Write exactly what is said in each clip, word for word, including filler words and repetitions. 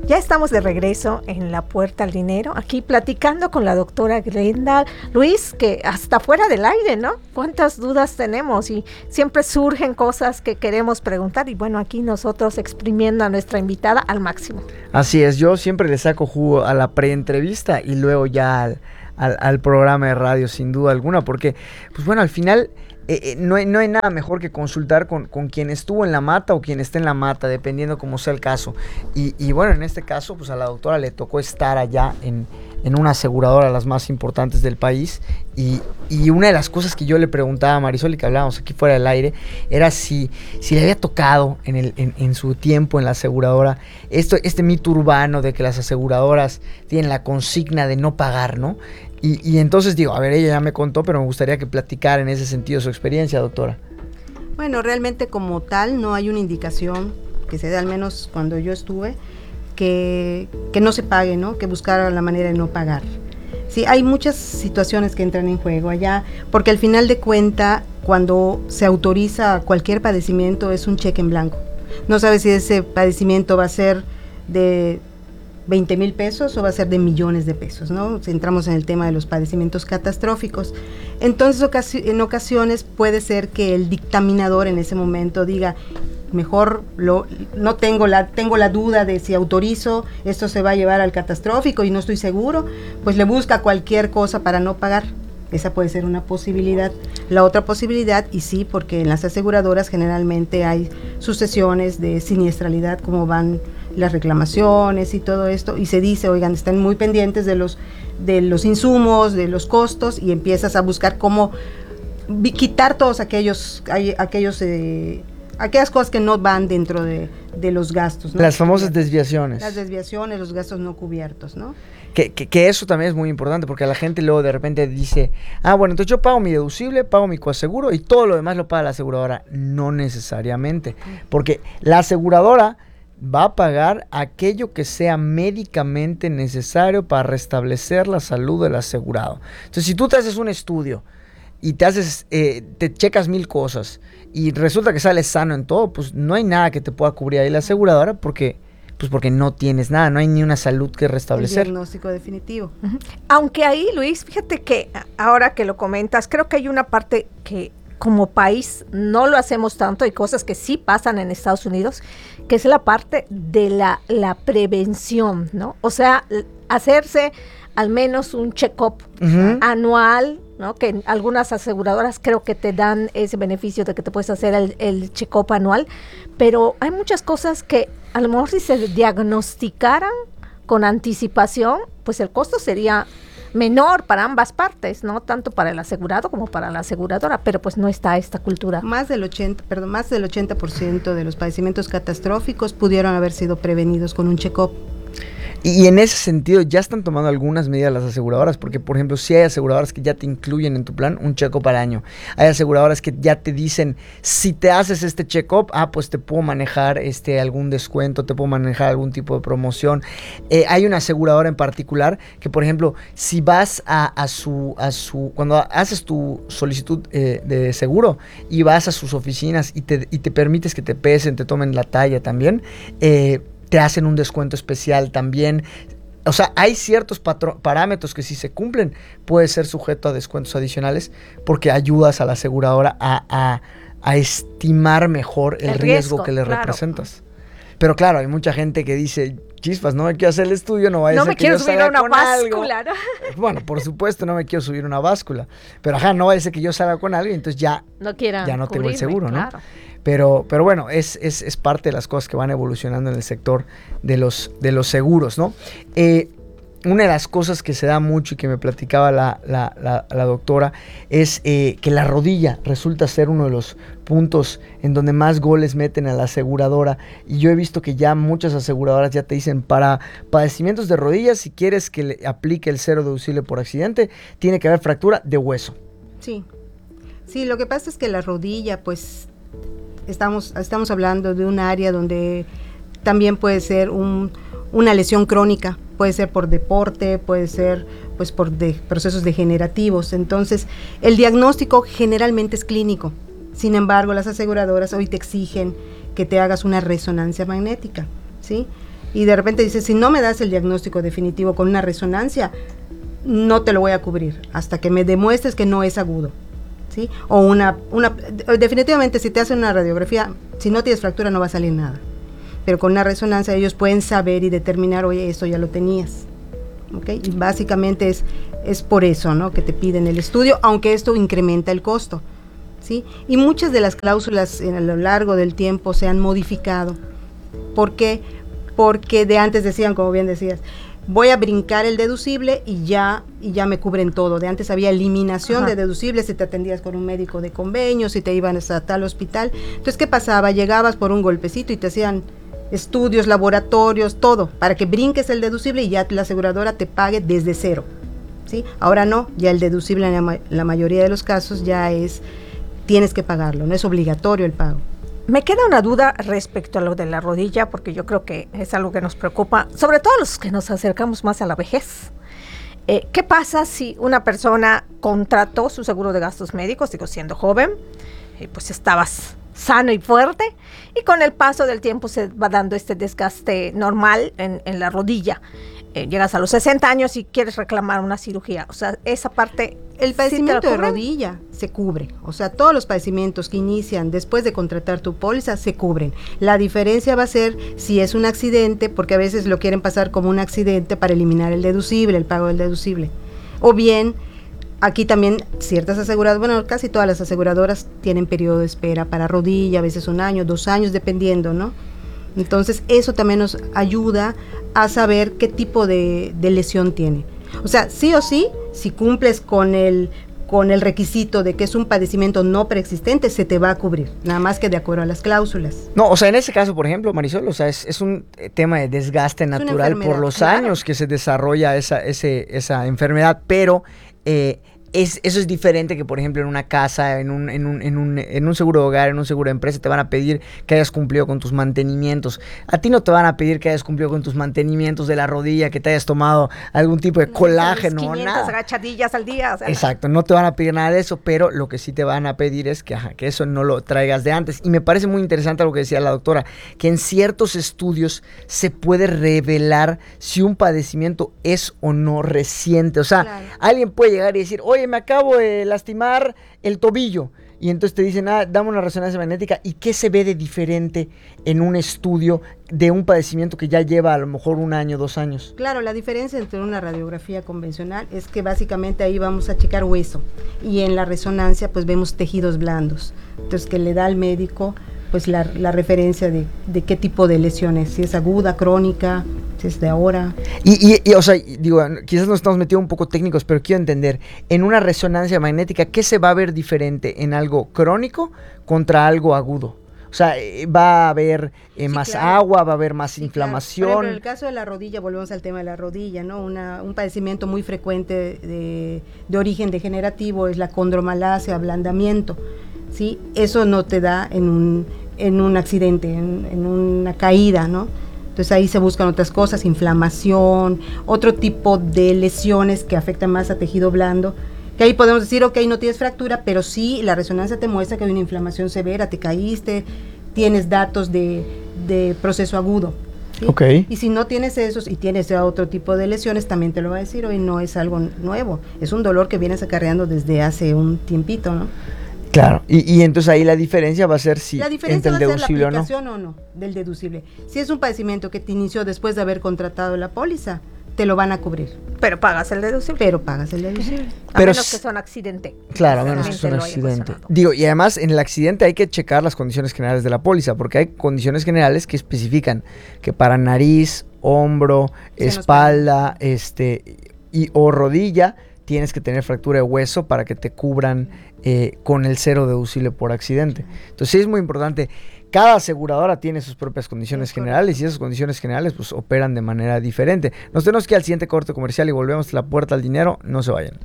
Ya estamos de regreso en La Puerta al Dinero, aquí platicando con la doctora Glenda Luis, que hasta fuera del aire, ¿no? Cuántas dudas tenemos y siempre surgen cosas que queremos preguntar y bueno, aquí nosotros exprimiendo a nuestra invitada al máximo. Así es, yo siempre le saco jugo a la preentrevista y luego ya al, al, al programa de radio, sin duda alguna, porque, pues bueno, al final... Eh, eh, no, hay, no hay nada mejor que consultar con, con quien estuvo en la mata o quien esté en la mata, dependiendo como sea el caso. Y, y bueno, en este caso, pues a la doctora le tocó estar allá en, en una aseguradora, las más importantes del país. Y, y una de las cosas que yo le preguntaba a Marisol y que hablábamos aquí fuera del aire, era si, si le había tocado en, el, en, en su tiempo en la aseguradora esto, este mito urbano de que las aseguradoras tienen la consigna de no pagar, ¿no? Y, y entonces digo, a ver, ella ya me contó, pero me gustaría que platicara en ese sentido su experiencia, doctora. Bueno, realmente como tal no hay una indicación que se dé, al menos cuando yo estuve, que, que no se pague, ¿no? Que buscar la manera de no pagar. Sí, hay muchas situaciones que entran en juego allá, porque al final de cuenta, cuando se autoriza cualquier padecimiento es un cheque en blanco. No sabes si ese padecimiento va a ser de veinte mil pesos o va a ser de millones de pesos, ¿no? Si entramos en el tema de los padecimientos catastróficos. Entonces, ocasi- en ocasiones puede ser que el dictaminador en ese momento diga, mejor lo, no tengo la, tengo la duda de si autorizo, esto se va a llevar al catastrófico y no estoy seguro, pues le busca cualquier cosa para no pagar. Esa puede ser una posibilidad. La otra posibilidad, y sí, porque en las aseguradoras generalmente hay sucesiones de siniestralidad, como van las reclamaciones y todo esto, y se dice, oigan, están muy pendientes de los, de los insumos, de los costos, y empiezas a buscar cómo vi- quitar todos aquellos, hay, aquellos eh, aquellas cosas que no van dentro de, de los gastos, ¿no? Las famosas desviaciones. Las desviaciones, los gastos no cubiertos, ¿no? Que, que, que eso también es muy importante, porque la gente luego de repente dice, ah, bueno, entonces yo pago mi deducible, pago mi coaseguro y todo lo demás lo paga la aseguradora. No necesariamente, porque la aseguradora va a pagar aquello que sea médicamente necesario para restablecer la salud del asegurado. Entonces, si tú te haces un estudio y te haces, eh, te checas mil cosas y resulta que sales sano en todo, pues no hay nada que te pueda cubrir ahí la aseguradora porque... pues porque no tienes nada, no hay ni una salud que restablecer. El diagnóstico definitivo. Uh-huh. Aunque ahí, Luis, fíjate que ahora que lo comentas, creo que hay una parte que como país no lo hacemos tanto, hay cosas que sí pasan en Estados Unidos, que es la parte de la, la prevención, ¿no? O sea, hacerse al menos un check-up uh-huh. anual, ¿no? Que en algunas aseguradoras creo que te dan ese beneficio de que te puedes hacer el, el check-up anual, pero hay muchas cosas que a lo mejor si se diagnosticaran con anticipación, pues el costo sería menor para ambas partes, no tanto para el asegurado como para la aseguradora, pero pues no está esta cultura. Más del ochenta, perdón, más del ochenta por ciento de los padecimientos catastróficos pudieron haber sido prevenidos con un check-up. Y en ese sentido ya están tomando algunas medidas las aseguradoras, porque por ejemplo sí hay aseguradoras que ya te incluyen en tu plan un check-up al año. Hay aseguradoras que ya te dicen, si te haces este check-up, ah, pues te puedo manejar este algún descuento, te puedo manejar algún tipo de promoción. Eh, hay una aseguradora en particular que, por ejemplo, si vas a, a su, a su, cuando haces tu solicitud eh, de seguro y vas a sus oficinas y te, y te permites que te pesen, te tomen la talla también, eh, te hacen un descuento especial también. O sea, hay ciertos patro- parámetros que si se cumplen puede ser sujeto a descuentos adicionales porque ayudas a la aseguradora a, a, a estimar mejor el, el riesgo, riesgo que le claro. representas. Pero claro, hay mucha gente que dice, chispas, no me quiero hacer el estudio, no vaya no a ser me que yo salga una con báscula, algo. ¿no? Bueno, por supuesto no me quiero subir una báscula, pero ajá, no vaya a ser que yo salga con algo y entonces ya no, ya no tengo el seguro, claro. ¿no? Pero, pero bueno, es, es, es parte de las cosas que van evolucionando en el sector de los, de los seguros, ¿no? Eh, una de las cosas que se da mucho y que me platicaba la, la, la, la doctora es eh, que la rodilla resulta ser uno de los puntos en donde más goles meten a la aseguradora. Y yo he visto que ya muchas aseguradoras ya te dicen, para padecimientos de rodillas, si quieres que le aplique el cero deducible por accidente, tiene que haber fractura de hueso. Sí, sí, lo que pasa es que la rodilla, pues... Estamos, estamos hablando de un área donde también puede ser un, una lesión crónica, puede ser por deporte, puede ser pues por de, procesos degenerativos. Entonces, el diagnóstico generalmente es clínico. Sin embargo, las aseguradoras hoy te exigen que te hagas una resonancia magnética, ¿sí? y de repente dice, si no me das el diagnóstico definitivo con una resonancia, no te lo voy a cubrir hasta que me demuestres que no es agudo, ¿sí? O una, una, definitivamente si te hacen una radiografía, si no tienes fractura no va a salir nada, pero con una resonancia ellos pueden saber y determinar, oye, esto ya lo tenías, ¿ok? Y básicamente es, es por eso, ¿no?, que te piden el estudio, aunque esto incrementa el costo, ¿sí? Y muchas de las cláusulas en, a lo largo del tiempo se han modificado. ¿Por qué? Porque de antes decían, como bien decías, voy a brincar el deducible y ya, y ya me cubren todo. De antes había eliminación Ajá. de deducibles si te atendías con un médico de convenio, si te iban a tal hospital. Entonces, ¿qué pasaba? Llegabas por un golpecito y te hacían estudios, laboratorios, todo, para que brinques el deducible y ya la aseguradora te pague desde cero, ¿sí? Ahora no, ya el deducible en la, ma- la mayoría de los casos ya es, tienes que pagarlo, no es obligatorio el pago. Me queda una duda respecto a lo de la rodilla, porque yo creo que es algo que nos preocupa, sobre todo los que nos acercamos más a la vejez. Eh, ¿Qué pasa si una persona contrató su seguro de gastos médicos, digo, siendo joven, eh, pues estabas sano y fuerte, y con el paso del tiempo se va dando este desgaste normal en, en la rodilla? Eh, llegas a los sesenta años y quieres reclamar una cirugía, o sea, esa parte... El padecimiento ¿sí de rodilla se cubre, o sea, todos los padecimientos que inician después de contratar tu póliza se cubren. La diferencia va a ser si es un accidente, porque a veces lo quieren pasar como un accidente para eliminar el deducible, el pago del deducible. O bien, aquí también ciertas aseguradoras, bueno, casi todas las aseguradoras tienen periodo de espera para rodilla, a veces un año, dos años, dependiendo, ¿no? Entonces, eso también nos ayuda a saber qué tipo de, de lesión tiene. O sea, sí o sí, si cumples con el, con el requisito de que es un padecimiento no preexistente, se te va a cubrir, nada más que de acuerdo a las cláusulas. No, o sea, en ese caso, por ejemplo, Marisol, o sea, es, es un tema de desgaste es natural por los claro. años que se desarrolla esa, ese, esa enfermedad, pero... Eh, Es, eso es diferente que, por ejemplo, en una casa, en un, en, un, en, un, en un seguro de hogar, en un seguro de empresa, te van a pedir que hayas cumplido con tus mantenimientos. A ti no te van a pedir que hayas cumplido con tus mantenimientos de la rodilla, que te hayas tomado algún tipo de no, colágeno, quinientas nada. agachadillas al día. O sea, Exacto, no te van a pedir nada de eso, pero lo que sí te van a pedir es que, ajá, que eso no lo traigas de antes. Y me parece muy interesante lo que decía la doctora, que en ciertos estudios se puede revelar si un padecimiento es o no reciente. O sea, claro. Alguien puede llegar y decir, oye, me acabo de lastimar el tobillo, y entonces te dicen, ah, dame una resonancia magnética, ¿y qué se ve de diferente en un estudio de un padecimiento que ya lleva a lo mejor un año, dos años? Claro, la diferencia entre una radiografía convencional es que básicamente ahí vamos a checar hueso, y en la resonancia pues vemos tejidos blandos, entonces que le da al médico pues la, la referencia de, de qué tipo de lesiones, si es aguda, crónica, si es de ahora. Y, y, y o sea, digo, quizás nos estamos metiendo un poco técnicos, pero quiero entender, en una resonancia magnética, ¿qué se va a ver diferente en algo crónico contra algo agudo? O sea, va a haber eh, sí, más claro. agua, va a haber más sí, inflamación. Claro. Por ejemplo, en el caso de la rodilla, volvemos al tema de la rodilla, ¿no? Una, un padecimiento muy frecuente de, de origen degenerativo es la condromalacia, ablandamiento, ¿sí? Eso no te da en un, en un accidente, en, en una caída, ¿no? Entonces ahí se buscan otras cosas, inflamación, otro tipo de lesiones que afectan más a tejido blando, que ahí podemos decir, ok, no tienes fractura, pero sí la resonancia te muestra que hay una inflamación severa, te caíste, tienes datos de, de proceso agudo, ¿sí? Okay. Y si no tienes esos y tienes otro tipo de lesiones, también te lo va a decir, hoy no es algo nuevo, es un dolor que vienes acarreando desde hace un tiempito, ¿no? Claro, y, y entonces ahí la diferencia va a ser si la diferencia entre el va a ser deducible la o no. aplicación o no del deducible. Si es un padecimiento que te inició después de haber contratado la póliza, te lo van a cubrir. Pero pagas el deducible. Pero pagas el deducible. A Pero menos que sea un accidente. Claro, a menos que sea un accidente. Digo, y además en el accidente hay que checar las condiciones generales de la póliza, porque hay condiciones generales que especifican que para nariz, hombro, Se espalda, este y o rodilla tienes que tener fractura de hueso para que te cubran eh, con el cero deducible por accidente. Entonces sí es muy importante. Cada aseguradora tiene sus propias condiciones generales y esas condiciones generales pues operan de manera diferente. Nos tenemos que ir al siguiente corte comercial y volvemos a la puerta al dinero. No se vayan.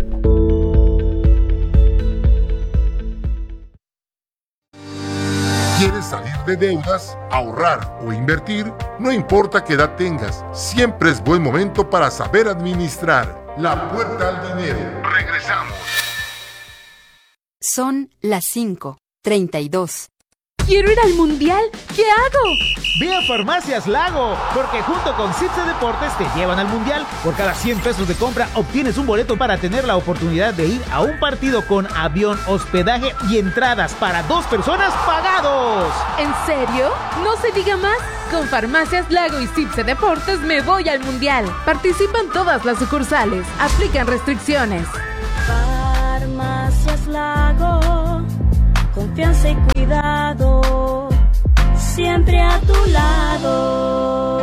¿Quieres salir de deudas, ahorrar o invertir? No importa qué edad tengas, siempre es buen momento para saber administrar. La puerta al dinero. Regresamos. Son las cinco treinta y dos. quiero ir al mundial. ¿Qué hago? Ve a Farmacias Lago, porque junto con Cipse Deportes te llevan al mundial. Por cada cien pesos de compra obtienes un boleto para tener la oportunidad de ir a un partido con avión, hospedaje y entradas para dos personas pagados. ¿En serio? No se diga más. Con Farmacias Lago y Cipse Deportes me voy al mundial. Participan todas las sucursales. Aplican restricciones. Farmacias Lago, confianza y cuidado, siempre a tu lado.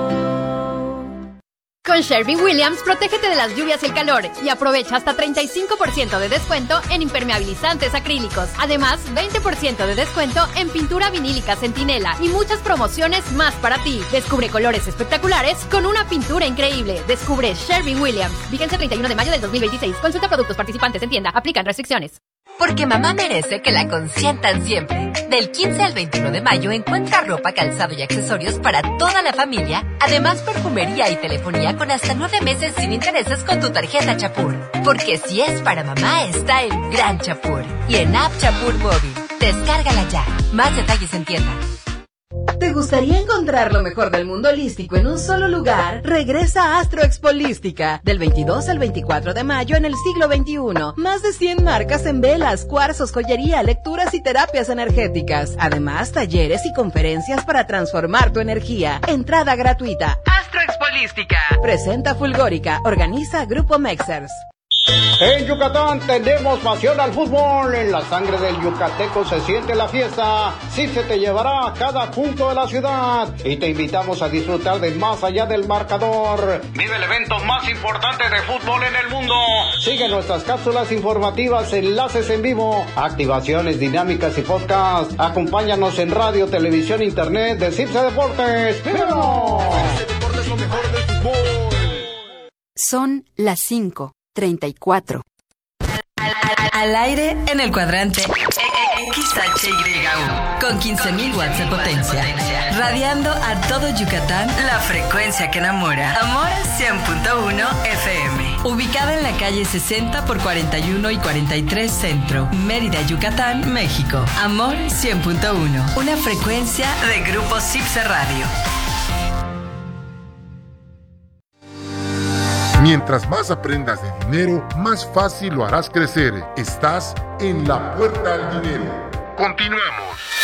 Con Sherwin-Williams, protégete de las lluvias y el calor y aprovecha hasta treinta y cinco por ciento de descuento en impermeabilizantes acrílicos. Además, veinte por ciento de descuento en pintura vinílica Centinela y muchas promociones más para ti. Descubre colores espectaculares con una pintura increíble. Descubre Sherwin-Williams. Vigencia treinta y uno de mayo del dos mil veintiséis. Consulta productos participantes en tienda. Aplican restricciones. Porque mamá merece que la consientan siempre. Del quince al veintiuno de mayo encuentra ropa, calzado y accesorios para toda la familia. Además, perfumería y telefonía con hasta nueve meses sin intereses con tu tarjeta Chapur. Porque si es para mamá, está en Gran Chapur. Y en App Chapur Móvil. Descárgala ya. Más detalles en tienda. ¿Te gustaría encontrar lo mejor del mundo holístico en un solo lugar? Regresa a Astro Expo Holística, del veintidós al veinticuatro de mayo en el siglo veintiuno. Más de cien marcas en velas, cuarzos, joyería, lecturas y terapias energéticas. Además, talleres y conferencias para transformar tu energía. Entrada gratuita. Astro Expo Holística. Presenta Fulgórica. Organiza Grupo Mexers. En Yucatán tenemos pasión al fútbol. En la sangre del yucateco se siente la fiesta. Sí se te llevará a cada punto de la ciudad. Y te invitamos a disfrutar de más allá del marcador. Vive el evento más importante de fútbol en el mundo. Sigue nuestras cápsulas informativas, enlaces en vivo, activaciones dinámicas y podcast. Acompáñanos en radio, televisión, internet de Cipse Deportes. ¡Vívenos! Cipse Deportes, lo mejor del fútbol. Son las cinco treinta y cuatro. Al, al, al aire en el cuadrante X H Y U con quince mil watts de potencia, radiando a todo Yucatán la frecuencia que enamora. Amor cien punto uno F M, ubicada en la calle sesenta por cuarenta y uno y cuarenta y tres Centro, Mérida, Yucatán, México. Amor cien punto uno, una frecuencia de Grupo Cipse Radio. Mientras más aprendas de dinero, más fácil lo harás crecer. Estás en La Puerta al Dinero. Continuamos.